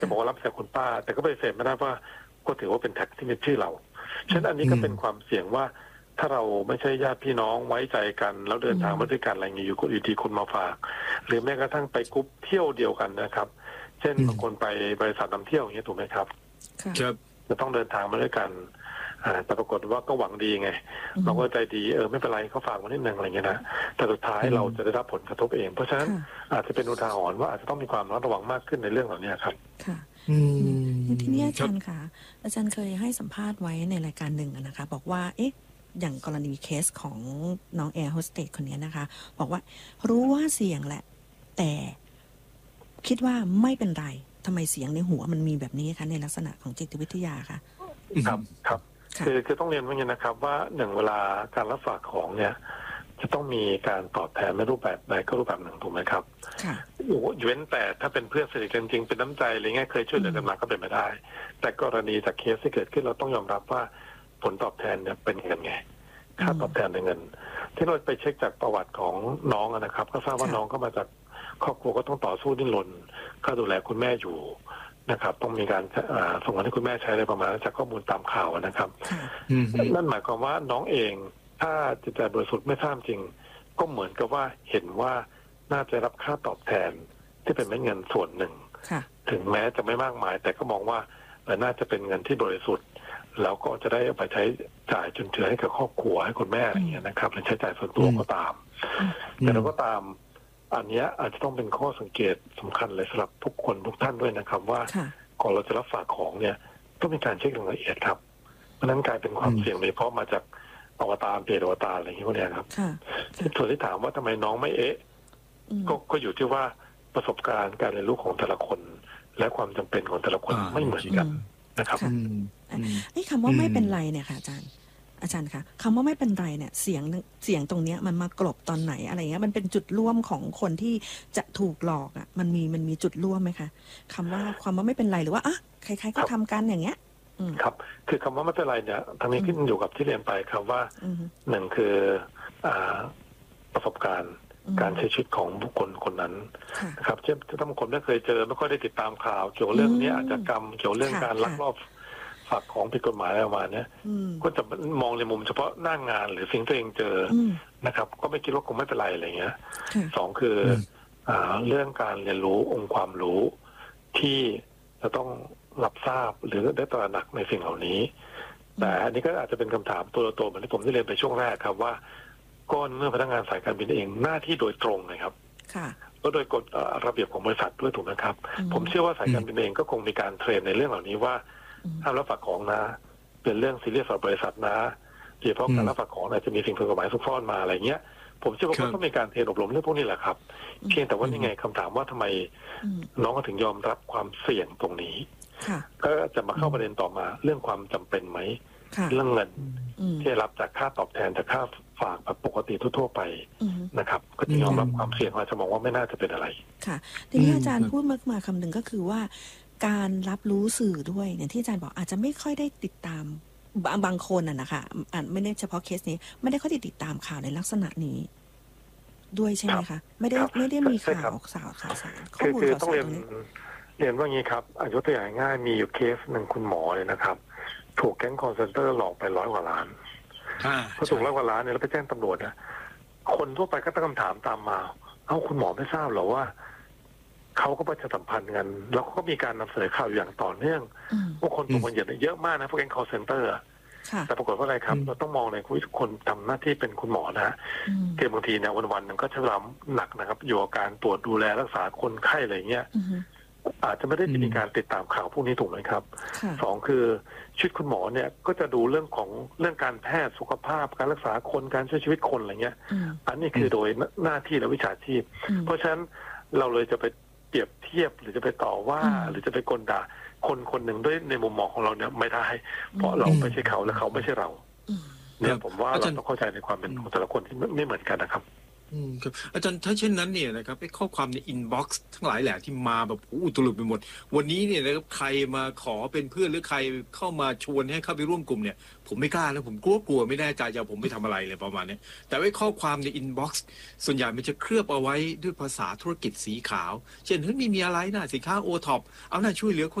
จะบอกว่ารับจากคุณป้าแต่ก็ปฏิเสธไม่ได้ว่าก็ถือว่าเป็นแท็กที่มีชื่อเราฉะนั้นอันนี้ก็เป็นความเสี่ยงว่าถ้าเราไม่ใช่ญาติพี่น้องไว้ใจกันแล้วเดินทางมาด้วยกันอะไรอย่างนี้อยู่ดีคนมาฝากหรือแม้กระทั่งไปกรุ๊ปเที่ยวเดียวกันนะครับเช่นบางคนไปบริษัทนำเที่ยวอย่างนี้ถูกไหมครับจะต้องเดินทางมาด้วยกันแต่ปรากฏว่าก็หวังดีไงเราก็ใจดีไม่เป็นไรเขาฝากมานิดนึงอะไรเงี้ยนะแต่สุดท้ายเราจะได้รับผลกระทบเองเพราะฉะนั้นอาจจะเป็นอุทาหรณ์ว่าอาจจะต้องมีความระวังมากขึ้นในเรื่องเหล่านี้ครับค่ะทีนี้อาจารย์คะอาจารย์เคยให้สัมภาษณ์ไว้ในรายการหนึ่งนะคะบอกว่าอย่างกรณีเคสของน้องแอร์โฮสเตสคนนี้นะคะบอกว่ารู้ว่าเสี่ยงแหละแต่คิดว่าไม่เป็นไรทำไมเสียงในหัวมันมีแบบนี้คะในลักษณะของจิตวิทยาคะครับคือต้องเรียนว่าอย่างนี้นะครับว่าหนึ่งเวลาการรับฝากของเนี่ยจะต้องมีการตอบแทนในรูปแบบใดก็รูปแบบหนึ่งถูกไหมครับเว้นแต่ถ้าเป็นเพื่อนสนิทกันจริงเป็นน้ำใจอะไรเงี้ยเคยช่วยเหลือกันมาก็เป็นไปได้แต่กรณีจากเคสที่เกิดขึ้นเราต้องยอมรับว่าผลตอบแทนเนี่ยเป็นเงินไงค่าตอบแทนเป็นเงินที่เราไปเช็คจากประวัติของน้องนะครับก็ทราบว่าน้องก็มาจากครอบครัวก็ต้องต่อสู้ดิ้นรนก็ดูแลคุณแม่อยู่นะครับต้องมีการส่งเงินให้คุณแม่ใช้อะไรประมาณจากข้อมูลตามข่าวนะครับนั่นหมายความว่าน้องเองถ้าจิตใจบริสุทธิ์ไม่ทราบจริงก็เหมือนกับว่าเห็นว่าน่าจะรับค่าตอบแทนที่เป็นเงินส่วนหนึ่งถึงแม้จะไม่มากมายแต่ก็มองว่าน่าจะเป็นเงินที่บริสุทธิ์แล้วก็จะได้เอาไปใช้จ่ายจุนเจือให้กับครอบครัวให้คุณแม่อะไรอย่างเงี้ยนะครับหรือใช้จ่ายส่วนตัวก็ตามแต่เราก็ตามอันนี้อาจจะต้องเป็นข้อสังเกตสำคัญเลยสำหรับทุกคนทุกท่านด้วยนะครับว่าก่อนเราจะรับฝากของเนี่ยต้องมีการเช็คอย่างละเอียดครับเพราะนั้นกลายเป็นความเสี่ยงโดยเฉพาะมาจากอวตารเพจอวตารอะไรอย่างเงี้ยครับส่วนที่ถามว่าทำไมน้องไม่ก็อยู่ที่ว่าประสบการณ์การเรียนรู้ของแต่ละคนและความจำเป็นของแต่ละคนไม่เหมือนกันนะครับคำว่าไม่เป็นไรเนี่ยค่ะอาจารย์คะคำว่าไม่เป็นไรเนี่ยเสียงตรงเนี้ยมันมากลบตอนไหนอะไรเงี้ยมันเป็นจุดร่วมของคนที่จะถูกหลอกอ่ะมันมีจุดร่วมไหมคะความว่าไม่เป็นไรหรือว่าใครๆก็ทำกันอย่างเงี้ยครับคือคำว่าไม่เป็นไรเนี่ยทางนี้ขึ้นอยู่กับที่เรียนไปครับว่าหนึ่งคือประสบการณ์การใช้ชีวิตของบุคคลคนนั้นนะครับเช่นถ้าบางคนไม่เคยเจอไม่ค่อยได้ติดตามข่าวเกี่ยวกับเรื่องนี้อาชญากรรมเกี่ยวเรื่องการลักลอบฝากของผิดกฎหมายอะไรประมาณนี้ก็จะมองในมุมเฉพาะหน้างานหรือสิ่งตัวเองเจอนะครับก็ไม่คิดว่าคงไม่เป็นไรอะไรเงี้ยสองคือเรื่องการเรียนรู้องค์ความรู้ที่จะต้องรับทราบหรือได้ตระหนักในสิ่งเหล่านี้แต่อันนี้ก็อาจจะเป็นคำถามตัวเหมือนที่ผมได้เรียนไปช่วงแรกครับว่าก็เมื่อพนักงานสายการบินเองหน้าที่โดยตรงนะครับแล้วโดยกฎระเบียบของบริษัทด้วยถูกไหมครับผมเชื่อว่าสายการบินเองก็คงมีการเทรนในเรื่องเหล่านี้ว่าห้ามรับฝากของนะเป็นเรื่องซีเรียสสำหรับบริษัทนะโดยเฉพาะการรับฝากของอาจจะมีสิ่งผิดกฎหมายซุกซ่อนมาอะไรเงี้ยผมเชื่อว่าก็ต้องมีการเทรนอบรมเรื่องพวกนี้แหละครับเพียงแต่ว่ายังไงคำถามว่าทำไมน้องก็ถึงยอมรับความเสี่ยงตรงนี้ก็จะมาเข้าประเด็นต่อมาเรื่องความจำเป็นไหมเรื่องเงินที่รับจากค่าตอบแทนจากค่าฝากแบบปกติทั่วๆไปนะครับก็จะยอมรับความเสี่ยงอาจจะมองว่าไม่น่าจะเป็นอะไรค่ะทีนี้อาจารย์พูดมาคำหนึ่งก็คือว่าการรับรู้สื่อด้วยเนี่ยที่อาจารย์บอกอาจจะไม่ค่อยได้ติดตามบางคนนะคะไม่ได้เฉพาะเคสนี้ไม่ได้ค่อยได้ติดตามข่าวในลักษณะนี้ด้วยใช่ไหมคะไม่ได้มีข่าวสารข้อมูลข่าวสารตรงนี้เรียนว่างี้ครับยกตัวอย่างง่ายมีอยู่เคสหนึ่งคุณหมอเลยนะครับถูกแก๊งคอลเซ็นเตอร์หลอกไป100 กว่าล้านพอถูก100 กว่าล้านเนี่ยแล้วไปแจ้งตำรวจนะคนทั่วไปก็ตั้งคำถามตามมาคุณหมอไม่ทราบหรอว่าเขาก็ประชาสัมพันธ์กันแล้วก็มีการนำเสนอข่าวอย่างต่อเนื่องว่าคนตกเป็นเหยื่อเยอะมากนะพวกแก๊งคอลเซ็นเตอร์แต่ปรากฏว่าอะไรครับเราต้องมองในทุกคนทำหน้าที่เป็นคุณหมอนะเกิดบางทีเนี่ยวันๆนึงก็ใช้เวลาหนักนะครับอยู่กับการตรวจดูแลรักษาคนไข้อะไรเงี้ยอาจจะไม่ได้มีการติดตามข่าวพวกนี้ถูกไหมครับสองคือชีวิตคุณหมอเนี่ยก็จะดูเรื่องการแพทย์สุขภาพการรักษาคนการช่วยชีวิตคนอะไรเงี้ยอันนี้คือโดยหน้าที่และวิชาชีพเพราะฉะนั้นเราเลยจะไปเปรียบเทียบหรือจะไปต่อว่าหรือจะไปกลด่าคนหนึ่งด้วยในมุมมองของเราเนี่ยไม่ได้เพราะเราไม่ใช่เขาและเขาไม่ใช่เราเนี่ยผมว่าเราต้องเข้าใจในความเป็นของแต่ละคนที่ไม่เหมือนกันนะครับครับอาจารย์ถ้าเช่นนั้นเนี่ยนะครับไอ้ข้อความในอินบ็อกซ์ทั้งหลายแหละที่มาแบบอุตลุดไปหมดวันนี้เนี่ยนะครับใครมาขอเป็นเพื่อนหรือใครเข้ามาชวนให้เข้าไปร่วมกลุ่มเนี่ยผมไม่กล้าแล้วผมกลัวไม่แน่ใจจะเอาผมไปทำอะไรเลยประมาณนี้แต่ไอ้ข้อความในอินบ็อกซ์ส่วนใหญ่มันจะเคลือบเอาไว้ด้วยภาษาธุรกิจสีขาวเช่นเฮ้ยไม่มีอะไรนะสินค้าโอท็อปเอาหน้าช่วยเหลือ